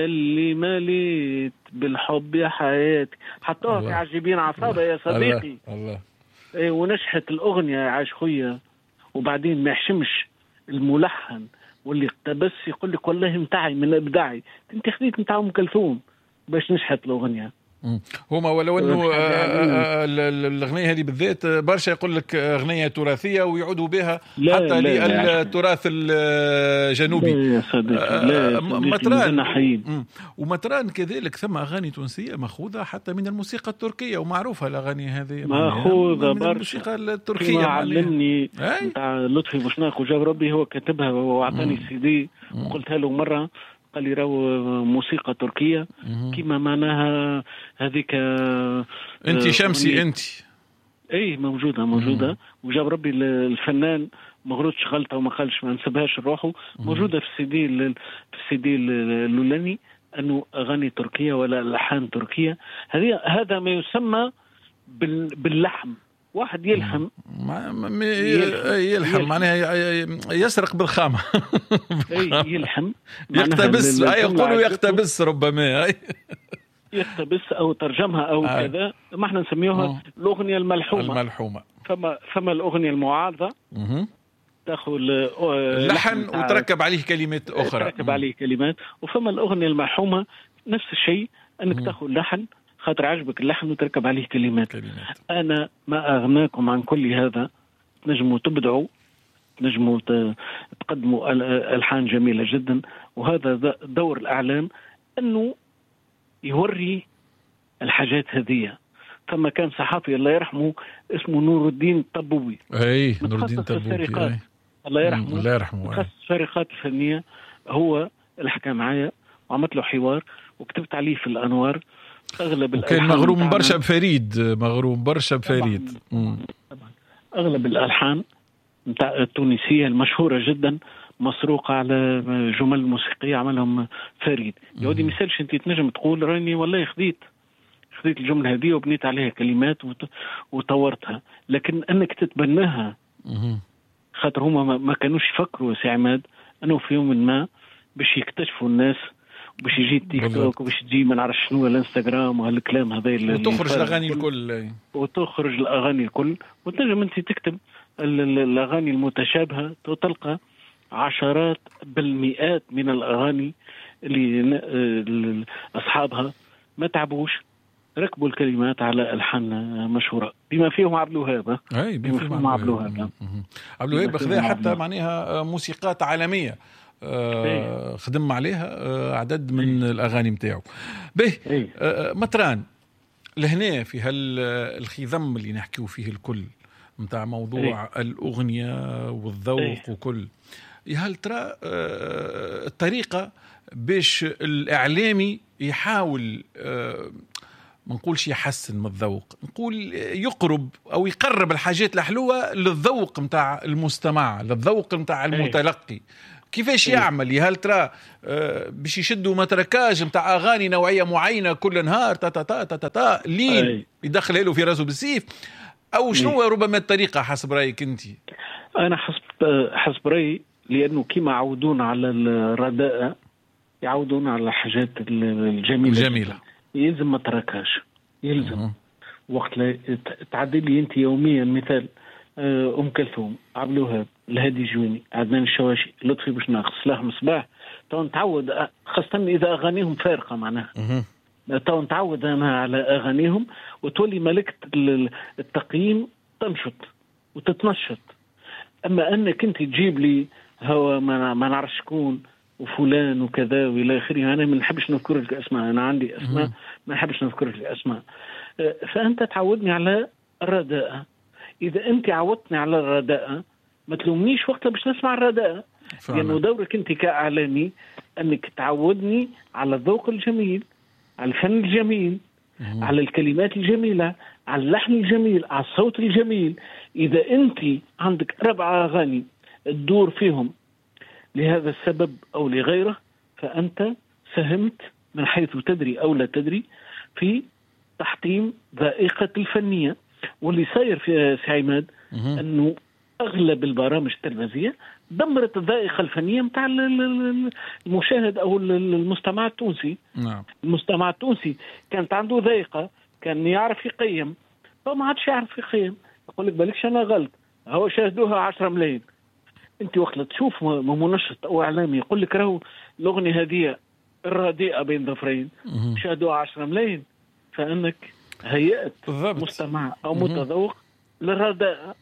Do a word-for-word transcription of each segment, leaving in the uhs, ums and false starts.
اللي مليت بالحب يا حياتي حطوها في عجيبين عصابة يا صديقي. الله, الله. ايه ونشحت الأغنية يا عاش خويا، وبعدين ما يحشمش الملحن واللي اقتبس يقول لك والله متاعي من إبداعي، انت خديت متاع أم كلثوم باش نشحت الأغنية. هما ولو انه الاغنيه هذه بالذات برشا يقول لك اغنيه تراثيه ويعودوا بها حتى للتراث الجنوبي. لا يا صديقي لا مطران ومطران كذلك ثم اغاني تونسيه ماخوذه حتى من الموسيقى التركيه، ومعروفه الاغاني هذه ماخوذه من الموسيقى التركيه. علمني نتاع لطفي بوشناق وجاب ربي هو كتبها واعطاني السي دي وقلتها له مره، قال لي راهو موسيقى تركية كما معناها هذيك. انت شمسي انت اي موجودة موجودة مم. وجاب ربي الفنان ما غلطش غلطة وما قالش ما نسبهاش روحه، موجودة في السي دي في السي دي اللولاني انه اغاني تركية ولا لحان تركية. هذه هذا ما يسمى باللحم. واحد يلحم يلحم, يلحم معناها يسرق بالخامة. يلحم يقتبس، أي يقولوا يقتبس ربما أي يقتبس أو ترجمها أو آه. كذا ما احنا نسميوها آه. الأغنية الملحومة. الملحومة فما فما الأغنية المعارضة تأخذ لحن وتركب عليه كلمات أخرى، تركب عليه كلمات. وفما الأغنية الملحومة نفس الشيء، أنك تأخذ لحن خاطر عجبك اللحن وتركب عليه كلمات. كلمات. أنا ما أغناكم عن كل هذا، تنجموا تبدعوا، تنجموا تقدموا ألحان جميلة جدا، وهذا دور الإعلام أنه يوري الحاجات هذه. فما كان صحافي الله يرحمه اسمه نور الدين الطبوبي، أي نور الدين الطبوبي الله يرحمه الله يرحمه متخصص السرقات الفنية، هو اللي حكى معايا وعملت له حوار وكتبت عليه في الأنوار. أغلب وكان مغروم برشا بفريد، مغروم برشا بفريد. طبعاً. طبعاً. أغلب الألحان التونسية المشهورة جدا مسروقة على جمل موسيقية عملهم فريد. يودي مثالش أنت تنجم تقول راني والله خديت خديت الجملة هذه وبنيت عليها كلمات وطورتها، لكن أنك تتبناها خاطر هما ما كانوش يفكروا سي عماد أنه في يوم ما باش يكتشفوا الناس باش يجي التيك توك وباش تجي ما نعرف شنو الانستغرام وهالكلام هذا وتخرج الاغاني الكل وتخرج الاغاني الكل وتنجم انت تكتب الاغاني المتشابهه وتلقى عشرات بالمئات من الاغاني اللي اصحابها ما تعبوش ركبوا الكلمات على الحان مشهوره بما فيهم عبد الوهاب. اي بما فيهم عبد الوهاب عبد الوهاب خذا حتى معناها موسيقات عالميه آه خدم عليها آه عدد من أيه. الأغاني متاعه به أيه. آه مطران لهنا في هالخضم اللي نحكيه فيه الكل متاع موضوع أيه. الأغنية والذوق أيه. وكل هل ترى آه الطريقة باش الإعلامي يحاول آه ما نقولش يحسن من الذوق، نقول يقرب أو يقرب الحاجات الحلوة للذوق متاع المستمع، للذوق متاع المتلقي. أيه. كيفاش يعمل؟ هل ترى باش يشدوا متركاج متاع اغاني نوعيه معينه كل نهار تا تا تا تا تا لين يدخل له في راسه بالسيف، او شنو ربما الطريقه حسب رايك انت؟ انا حسب حسب رايي لانه كيما عودونا على الرداء يعودونا على الحاجات الجميله الجميله يلزم متركاج يلزم م- وقت لا تعدل لي انت يوميا مثال ام كلثوم، عبد الوهاب، الهادي جويني، عدنان الشواشي، لطفي بوشناق، صلاح مصباح، تو نتعود خاصة إذا أغانيهم فارقة معناها تو نتعود أنا على أغانيهم وتولي ملكة التقييم تنشط وتتنشط. أما أنك أنت تجيب لي هو ما نعرف شكون وفلان وكذا وإلى آخره، أنا ما نحبش نذكر لك أسماء، أنا عندي أسماء ما نحبش نذكر لك أسماء، فأنت تعودني على الرداء. إذا أنت عودتني على الرداء ما تلومنيش وقتها باش نسمع الرداء، لأنه يعني دورك أنت كإعلامي أنك تعودني على الذوق الجميل، على الفن الجميل، مم. على الكلمات الجميلة، على اللحن الجميل، على الصوت الجميل. إذا أنت عندك أربع أغاني تدور فيهم لهذا السبب أو لغيره فأنت ساهمت من حيث تدري أو لا تدري في تحطيم ذائقة الفنية. واللي صاير في سعيماد أنه أغلب البرامج التلفزيونية دمرت الذائقة الفنية متاع المشاهد أو المستمع التونسي. نعم. المستمع التونسي كانت عنده ذائقة، كان يعرف يقيم، فما عادش يعرف يقيم. يقول لك بالكش أنا غلط، هو شاهدوها عشرة ملايين. أنت وقت تشوف منشط أو إعلامي يقول لك راهو الأغنية هذه الرديئة بين ظفرين شاهدوها عشرة ملايين، فأنك هيئت مستمع أو متذوق للرداء.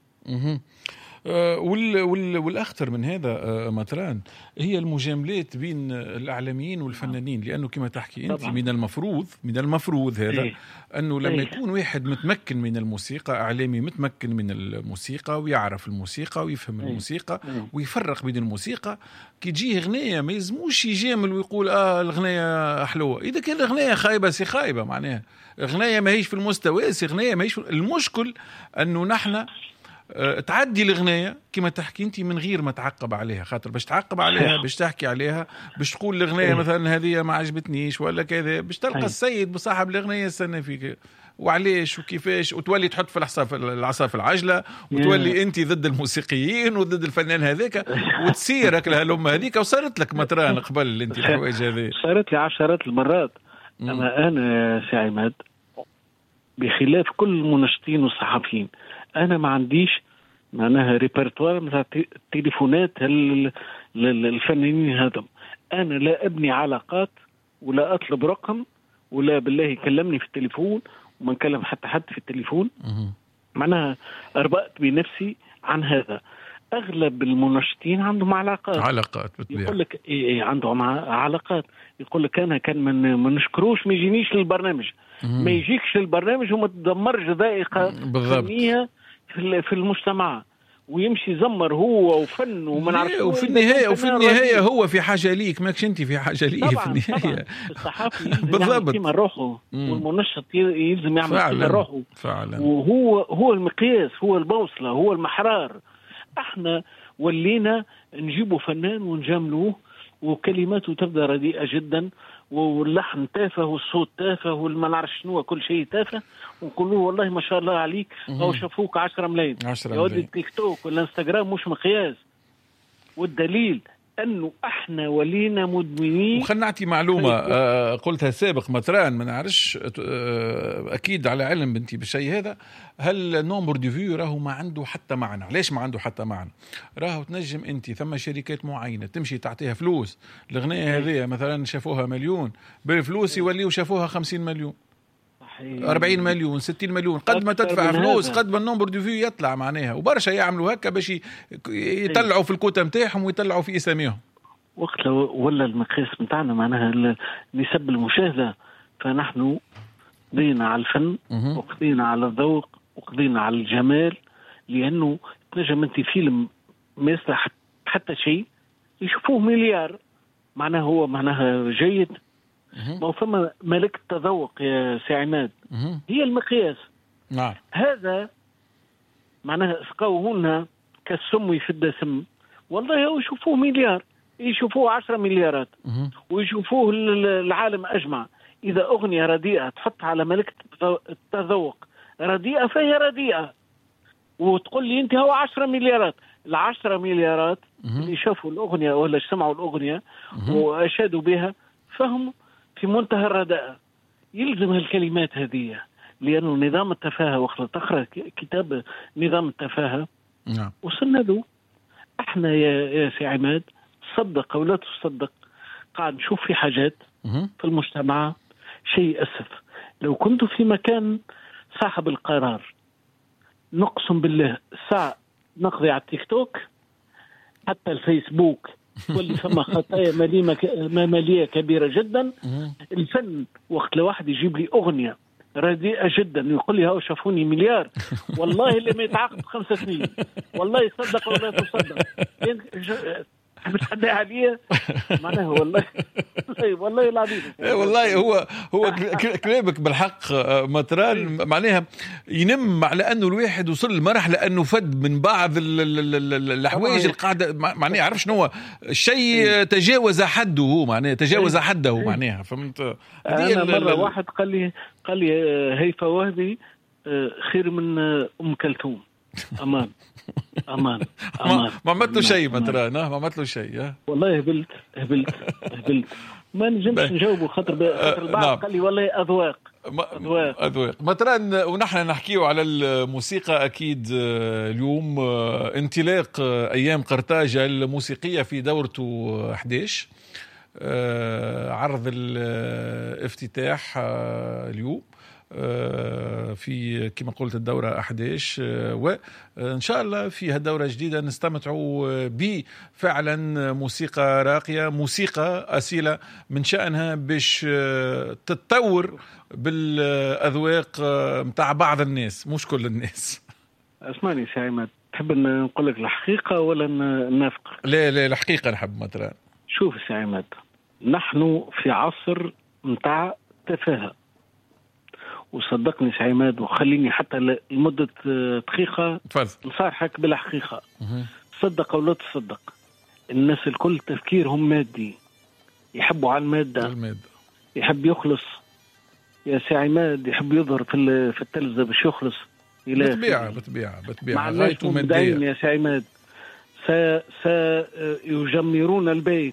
وال وال والأخطر من هذا مطران هي المجاملات بين الإعلاميين والفنانين، لأنه كما تحكي أنت من المفروض من المفروض هذا إيه؟ أنه لما إيه؟ يكون واحد متمكن من الموسيقى، إعلامي متمكن من الموسيقى ويعرف الموسيقى ويفهم إيه؟ الموسيقى إيه؟ ويفرق بين الموسيقى، كي تجيه غنية ما يزموش يجامل ويقول آه الغنية حلوة. إذا كان الغنية خايبة سي خايبة، معناها غنية ما هيش في المستوى، سي غنية ما هيش في... المشكل أنه نحن تعدي الغنية كما تحكي انت من غير ما تعقب عليها، خاطر باش تعقب عليها باش تحكي عليها باش تقول الغنية مثلا هذه ما عجبتنيش ولا كذا، باش تلقى السيد بصاحب الغنية يستنى فيك وعليش وكيفاش، وتولي تحط في العصا العصا في العجلة، وتولي انت ضد الموسيقيين وضد الفنان هذاك، وتسيرك لها الأمة هذيك. وصارت لك مطران قبل انت الحوايج هذه؟ صارت لي عشرات المرات. اما انا سي عماد بخلاف كل المنشطين والصحفيين أنا ما عنديش معناها ريبرتوار مثل تليفونات الفنانين هذم. أنا لا أبني علاقات ولا أطلب رقم ولا بالله يكلمني في التليفون وما نكلم حتى حد في التليفون. معناها أربأت بنفسي عن هذا. أغلب المنشطين عندهم علاقات علاقات بتبيع. يقول لك إيه عندهم علاقات، يقول لك أنا كان من ما نشكروش ما يجينيش للبرنامج. ما يجيكش للبرنامج وما تدمرش ذائقة فنية في المجتمع، ويمشي يزمر هو وفن وما نعرفش. وفي النهاية وفي النهاية هو في حاجة ليك، ماكش انت في حاجة ليه في النهاية. الصحافي بالضبط كيما روحه والمنشط يلزم يعمل كيما روحه فعلا. وهو هو المقياس، هو البوصلة، هو المحرار. احنا ولينا نجيبوا فنان ونجاملوه وكلماته تبدا رديئة جدا واللحن تافه والصوت تافه والما نعرف شنو كل شيء تافه، ونقولوا والله ما شاء الله عليك او شافوك عشرة ملايين. يا ودي التيك توك والانستغرام مش مقياس، والدليل انه احنا ولينا مدمنين. وخلنا نعطي معلومه آه قلتها سابق مطران، ما نعرفش آه اكيد على علم بنتي بالشيء هذا. هل نومبر دي فيو راهو ما عنده حتى معنى؟ ليش ما عنده حتى معنى؟ راهو تنجم انت ثم شركات معينه تمشي تعطيها فلوس، الاغنيه هذه مثلا شافوها مليون، بالفلوس يوليوا شافوها خمسين مليون أربعين مليون ستين مليون. قد ما تدفع فلوس قد ما النمبر دو فيو يطلع معناها. وبرشا يعملوا هكا باش يطلعوا في الكوتا متاعهم ويطلعوا في اساميهم. وقت ولا المقياس متاعنا معناها نسب المشاهده، فنحن قضينا على الفن وقضينا على الذوق وقضينا على الجمال، لانه تنجم انت فيلم ما يصلح حتى شيء يشوفوه مليار، معناها هو معناها جيد. ما فما ملك التذوق يا سي عماد، هي المقياس. نعم. هذا معناها اسقوهن كالسم يفد السم، والله هو يشوفوه مليار، يشوفوه عشرة مليارات، ويشوفوه العالم أجمع. إذا أغنية رديئة تحط على ملك التذوق رديئة فهي رديئة، وتقول لي أنت هو عشرة مليارات. العشرة مليارات اللي شافوا الأغنية ولا سمعوا الأغنية وأشادوا بها فهم في منتهى الرداء. يلزم هالكلمات هذه، لأنه نظام التفاهة وقت تقرأ كتاب نظام التفاهة نعم. وصلنا له احنا يا, يا سي عماد، تصدق أو لا تصدق، قاعد نشوف في حاجات في المجتمع شيء أسف. لو كنت في مكان صاحب القرار نقسم بالله ساعة نقضي على التيك توك حتى الفيسبوك واللي فما خطايا مالية كبيرة جدا. الفن وقت لواحد يجيب لي أغنية رديئة جدا يقول لي هاو شافوني مليار، والله اللي ما يتعاقب خمسة سنين، والله يصدق ولا تصدق بتحدي عليه معناها والله والله العظيم والله هو هو كلامك بالحق مطران، معناها ينم على انه الواحد وصل لمرحله انه فد من بعض الحوايج القاعده معناها يعرف شنو هو الشيء تجاوز حده، هو معناها تجاوز حده معناها. فهمت؟ انا مره واحد قال لي قال لي هيفا وهبي خير من ام كلثوم. امان امان امان ما عملت له شيء مثلا، ما عملت له شيء. والله هبلت هبلت هبلت ما نجمش نجاوبه خاطر خاطر البعض قال لي والله اذواق أذواق أذواق مثلا. ونحن نحكيه على الموسيقى أكيد اليوم. انطلاق أيام قرطاجة الموسيقية في دورته أحد عشر، عرض الافتتاح اليوم في كما قلت الدورة أحد عشر، وإن شاء الله في هالدورة الجديدة نستمتعوا بفعلا موسيقى راقية، موسيقى أصيلة من شأنها باش تتطور بالأذواق متاع بعض الناس مش كل الناس. اسمعني سي عماد، تحب نقول لك الحقيقة ولا نافق؟ لا لا الحقيقة نحب مثلا. شوف سي عماد، نحن في عصر متاع تفاهة، وصدقني سي عماد وخليني حتى لمدة دقيقة نصارحك بالحقيقة. صدق أو لا تصدق، الناس الكل تفكيرهم مادي، يحبوا على المادة، المادة. يحب يخلص يا سي عماد، يحب يظهر في في التلفزة باش يخلص. بتبيعها بتبيعها بتبيعها غايته مادية يا سي عماد. سيجمرون البيت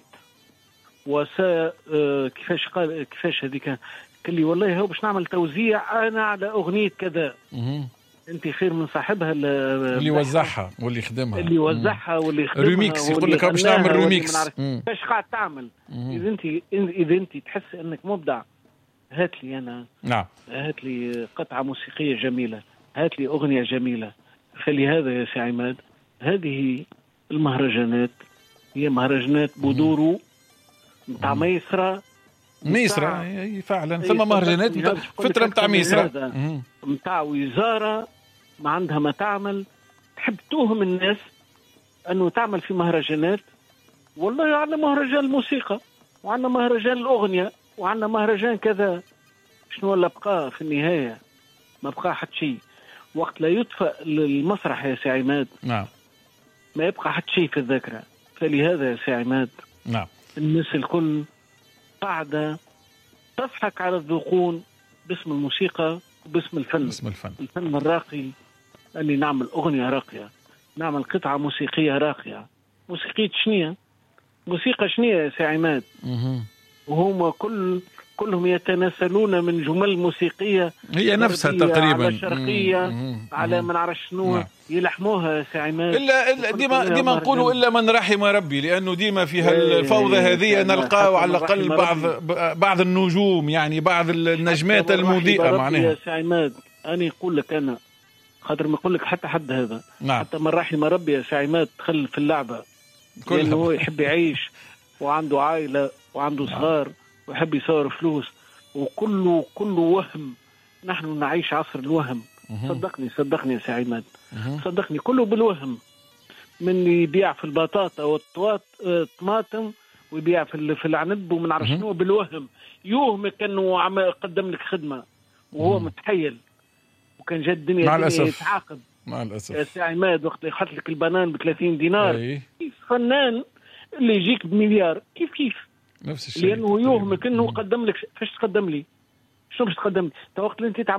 وس كيفاش قال كيفاش هذيك قال لي والله هو باش نعمل توزيع انا على اغنيه كذا. انت خير من صاحبها اللي يوزعها واللي يخدمها، اللي يوزعها واللي يخدمها. ريميكس يقول لك باش نعمل ريميكس. كيفاش قاعد تعمل؟ اذا انت اذا انت تحس انك مبدع، هات لي انا. نعم هات لي قطعه موسيقيه جميله، هات لي اغنيه جميله. فلهذا يا سي عماد، هذه المهرجانات هي مهرجانات بودورو متاع ميسرة ميسرة فعلا. ثم مهرجانات فترة متاع ميسرة متاع وزارة ما عندها ما تعمل، تحب توهم الناس أنه تعمل في مهرجانات. والله عندنا مهرجان الموسيقى وعندنا مهرجان الأغنية وعندنا مهرجان كذا. شنو ولا بقى في النهاية؟ ما بقى حد شيء. وقت لا يطفأ المسرح يا سي عماد، نعم، ما يبقى حد شيء في الذاكرة. فلهذا يا سي عماد، نعم، الناس الكل قاعدة تضحك على الذوقون باسم الموسيقى وباسم الفن. باسم الفن الفن الراقي، أني نعمل أغنية راقية، نعمل قطعة موسيقية راقية. موسيقية شنية؟ موسيقى شنية يا سي عماد؟ وهم كل كلهم يتناسلون من جمل موسيقية هي نفسها تقريبا، على شرقية، على ما نعرف شنو. نعم. يلحموها يا سي عماد. إلا, إلا ديما ديما نقولوا إلا من رحم ربي، لأنه ديما في هالفوضى هذه نلقاو على الأقل بعض بعض النجوم، يعني بعض النجمات المضيئة معناها. يا سي عماد أنا يقول لك أنا خاطر ما يقول لك حتى حد هذا. نعم. حتى من رحم ربي يا سي عماد دخل في اللعبة، لأنه هو يحب يعيش وعنده عائلة وعنده صغار ويحب يصور فلوس، وكله كله وهم. نحن نعيش عصر الوهم. صدقني صدقني يا سي عماد، صدقني كله بالوهم. من يبيع في البطاطا والطماطم ويبيع في في العنب ومن عرف شنو بالوهم. يوهمك انه قدم لك خدمه وهو متحيل، وكان جد الدنيا مع الاسف يتعاقد. مع الاسف يا سي عماد وقت يحط لك البنان ب ثلاثين دينار، أي. كيف فنان اللي يجيك بمليار؟ كيف كيف نفس الشيء، لانه يوهمك انه قدم لك. فاش تقدم لي؟ شنو باش تقدم لي؟ انت وقت اللي انت